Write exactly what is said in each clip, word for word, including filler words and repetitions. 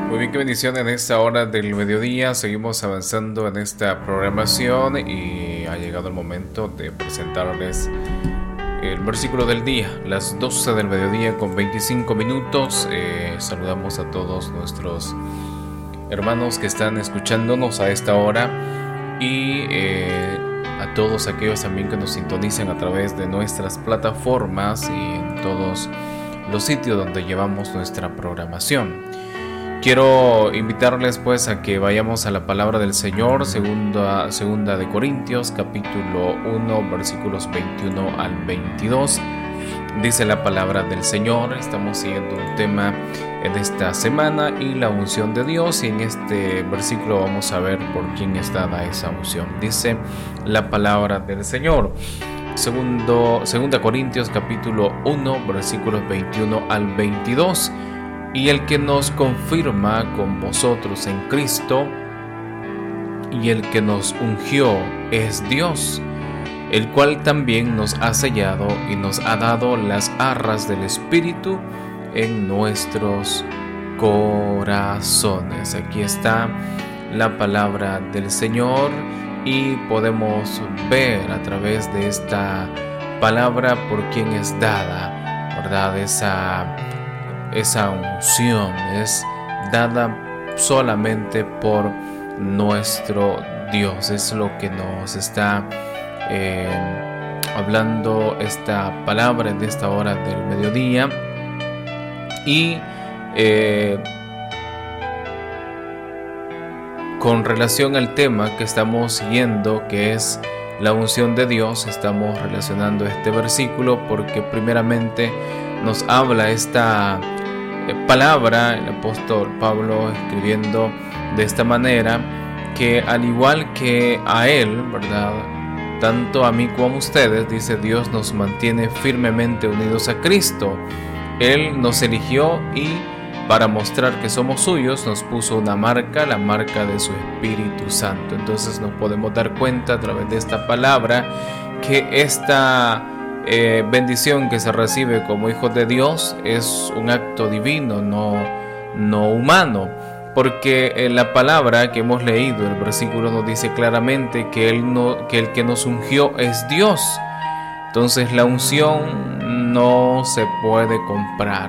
Muy bien, qué bendición en esta hora del mediodía. Seguimos avanzando en esta programación y ha llegado el momento de presentarles el versículo del día, las doce del mediodía con veinticinco minutos. Eh, saludamos a todos nuestros hermanos que están escuchándonos a esta hora y eh, a todos aquellos también que nos sintonizan a través de nuestras plataformas y en todos los sitios donde llevamos nuestra programación. Quiero invitarles pues a que vayamos a la palabra del Señor, segunda, segunda de Corintios, capítulo uno, versículos veintiuno al veintidós. Dice la palabra del Señor. Estamos siguiendo un tema en esta semana y la unción de Dios, y en este versículo vamos a ver por quién es dada esa unción. Dice la palabra del Señor. Segundo, segunda Corintios, capítulo uno, versículos veintiuno al veintidós. Y el que nos confirma con vosotros en Cristo y el que nos ungió es Dios, el cual también nos ha sellado y nos ha dado las arras del Espíritu en nuestros corazones. Aquí está la palabra del Señor y podemos ver a través de esta palabra por quién es dada, ¿verdad? Esa Esa unción es dada solamente por nuestro Dios. Es lo que nos está eh, hablando esta palabra en esta hora del mediodía. Y eh, con relación al tema que estamos siguiendo, que es la unción de Dios, estamos relacionando este versículo porque primeramente nos habla esta palabra, el apóstol Pablo escribiendo de esta manera, que al igual que a él, ¿verdad?, tanto a mí como a ustedes, dice, Dios nos mantiene firmemente unidos a Cristo. Él nos eligió y para mostrar que somos suyos nos puso una marca, la marca de su Espíritu Santo. Entonces nos podemos dar cuenta a través de esta palabra que esta Eh, bendición que se recibe como hijos de Dios es un acto divino, no, no humano, porque eh, la palabra que hemos leído, el versículo nos dice claramente que, él no, que el que nos ungió es Dios. Entonces la unción no se puede comprar,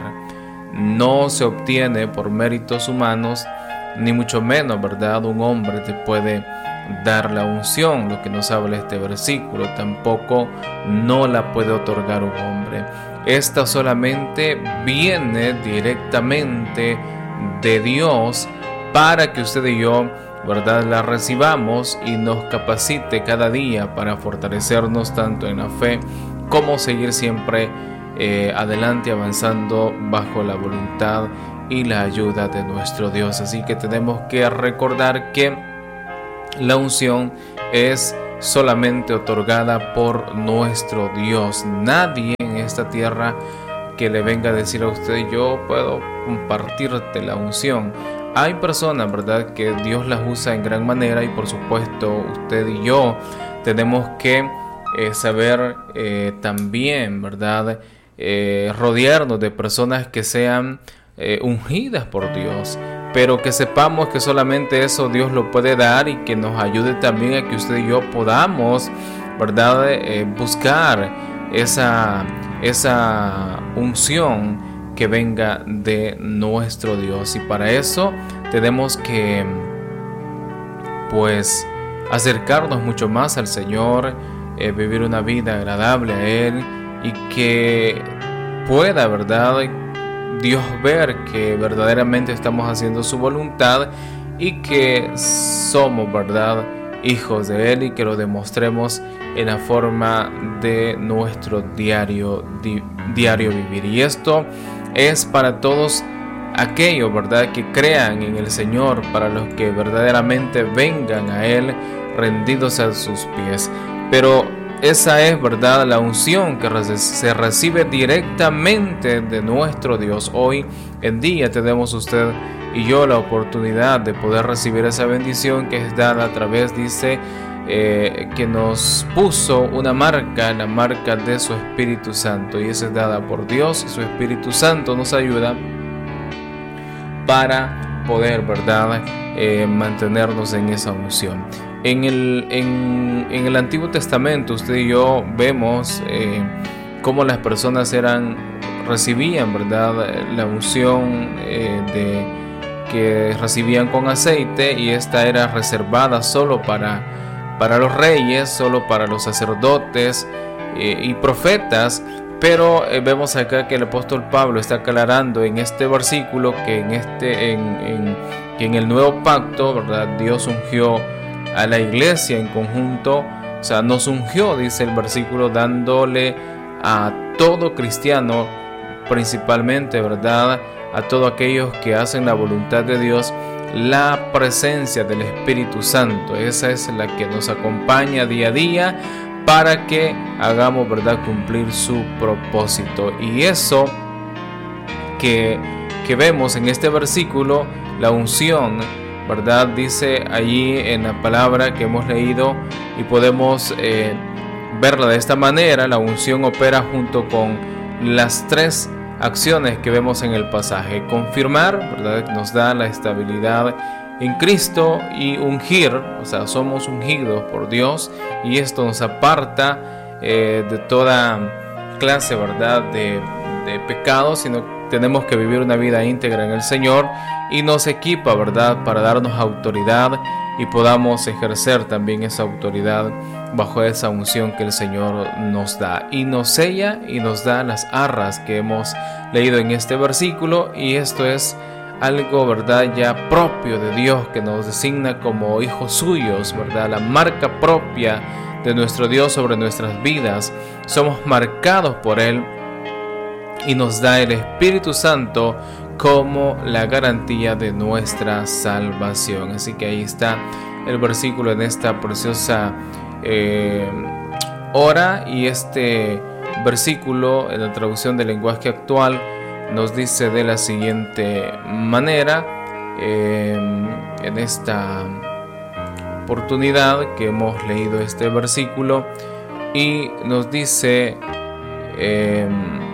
no se obtiene por méritos humanos, ni mucho menos, ¿verdad? Un hombre te puede dar la unción, lo que nos habla este versículo, tampoco no la puede otorgar un hombre. Esta solamente viene directamente de Dios para que usted y yo, ¿verdad?, la recibamos y nos capacite cada día para fortalecernos tanto en la fe como seguir siempre eh, adelante avanzando bajo la voluntad y la ayuda de nuestro Dios. Así que tenemos que recordar que la unción es solamente otorgada por nuestro Dios. Nadie en esta tierra que le venga a decir a usted, yo puedo compartirte la unción. Hay personas, ¿verdad?, que Dios las usa en gran manera y por supuesto usted y yo tenemos que eh, saber eh, también, ¿verdad?, eh, rodearnos de personas que sean eh, ungidas por Dios. Pero que sepamos que solamente eso Dios lo puede dar y que nos ayude también a que usted y yo podamos, ¿verdad?, eh, buscar esa, esa unción que venga de nuestro Dios. Y para eso tenemos que, pues, acercarnos mucho más al Señor, eh, vivir una vida agradable a Él y que pueda, ¿verdad?, Dios ver que verdaderamente estamos haciendo su voluntad y que somos, ¿verdad?, hijos de Él, y que lo demostremos en la forma de nuestro diario, di, diario vivir. Y esto es para todos aquellos, ¿verdad?, que crean en el Señor, para los que verdaderamente vengan a Él rendidos a sus pies. Pero esa es, ¿verdad?, la unción que se recibe directamente de nuestro Dios. Hoy en día tenemos usted y yo la oportunidad de poder recibir esa bendición que es dada a través, dice, eh, que nos puso una marca, la marca de su Espíritu Santo, y esa es dada por Dios, y su Espíritu Santo nos ayuda para poder, ¿verdad?, eh, mantenernos en esa unción. En el, en, en el Antiguo Testamento, usted y yo vemos eh, cómo las personas eran, recibían, ¿verdad?, la unción eh, de, que recibían con aceite, y esta era reservada solo para, para los reyes, solo para los sacerdotes eh, y profetas. Pero eh, vemos acá que el apóstol Pablo está aclarando en este versículo que en, este, en, en, que en el nuevo pacto, ¿verdad?, Dios ungió a la iglesia en conjunto. O sea, nos ungió, dice el versículo, dándole a todo cristiano, principalmente, ¿verdad?, a todos aquellos que hacen la voluntad de Dios, la presencia del Espíritu Santo. Esa es la que nos acompaña día a día para que hagamos, ¿verdad?, cumplir su propósito. Y eso que, que vemos en este versículo, la unción, ¿verdad?, dice allí en la palabra que hemos leído, y podemos eh, verla de esta manera. La unción opera junto con las tres acciones que vemos en el pasaje. Confirmar, ¿verdad?, nos da la estabilidad en Cristo, y ungir, o sea, somos ungidos por Dios, y esto nos aparta eh, de toda clase, ¿verdad?, de, de pecado, sino tenemos que vivir una vida íntegra en el Señor, y nos equipa, ¿verdad?, para darnos autoridad y podamos ejercer también esa autoridad bajo esa unción que el Señor nos da, y nos sella y nos da las arras que hemos leído en este versículo. Y esto es algo, ¿verdad?, ya propio de Dios, que nos designa como hijos suyos, ¿verdad?, la marca propia de nuestro Dios sobre nuestras vidas. Somos marcados por Él, y nos da el Espíritu Santo como la garantía de nuestra salvación. Así que ahí está el versículo en esta preciosa eh, hora, y este versículo en la traducción del lenguaje actual nos dice de la siguiente manera, eh, en esta oportunidad que hemos leído este versículo, y nos dice eh,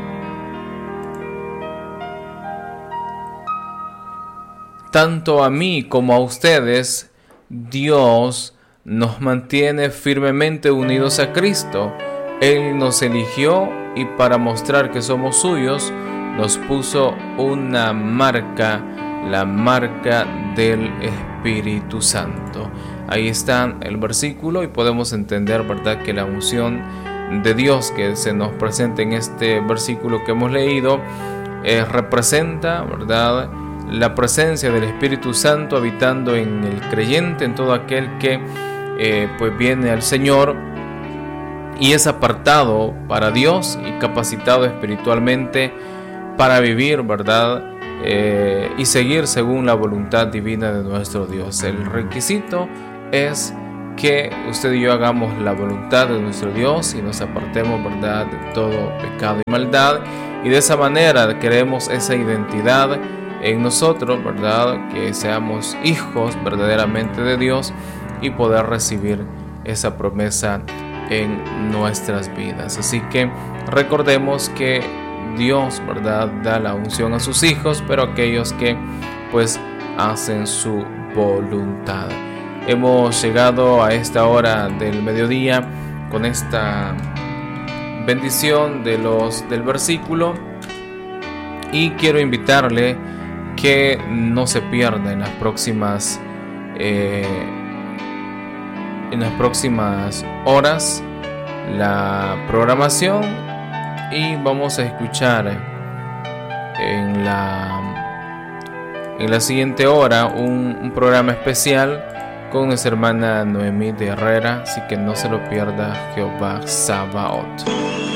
tanto a mí como a ustedes, Dios nos mantiene firmemente unidos a Cristo. Él nos eligió, y para mostrar que somos suyos, nos puso una marca, la marca del Espíritu Santo. Ahí está el versículo, y podemos entender, ¿verdad?, que la unción de Dios que se nos presenta en este versículo que hemos leído eh, representa, ¿verdad?, la presencia del Espíritu Santo habitando en el creyente, en todo aquel que eh, pues viene al Señor y es apartado para Dios y capacitado espiritualmente para vivir, ¿verdad?, eh, y seguir según la voluntad divina de nuestro Dios. El requisito es que usted y yo hagamos la voluntad de nuestro Dios y nos apartemos, ¿verdad?, de todo pecado y maldad, y de esa manera creemos esa identidad en nosotros, ¿verdad?, que seamos hijos verdaderamente de Dios y poder recibir esa promesa en nuestras vidas. Así que recordemos que Dios, ¿verdad?, da la unción a sus hijos, pero aquellos que pues hacen su voluntad. Hemos llegado a esta hora del mediodía con esta bendición de los, del versículo, y quiero invitarle que no se pierda en las próximas eh, en las próximas horas la programación, y vamos a escuchar en la en la siguiente hora un, un programa especial con nuestra hermana Noemí de Herrera, así que no se lo pierda. Jehová Sabaoth.